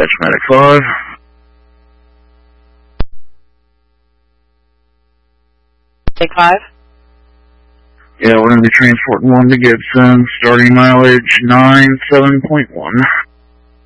Dispatch Medic 5. Take 5? Yeah, we're going to be transporting one to Gibson, starting mileage 97.1.